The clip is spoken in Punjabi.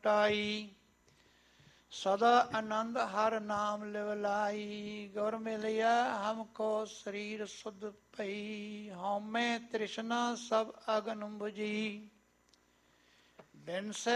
ਪ੍ਰਗਟਾਈ। ਸਦਾ ਆਨੰਦ ਹਰ ਨਾਮ ਲਿਵ ਲਾਈ। ਗੁਰ ਮਿਲਿਆ ਹਮਕੋ ਸਰੀਰ ਸੁਧ ਪਈ। ਹਉਮੈ ਤ੍ਰਿਸ਼ਨਾ ਸਭ ਅਗਨ ਬੁਝੀ। ਬਿਨ